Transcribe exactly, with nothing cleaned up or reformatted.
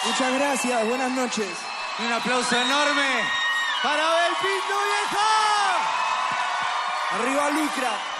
Muchas gracias, buenas noches. Un aplauso enorme para Abel Pinto, vieja. Arriba Licra.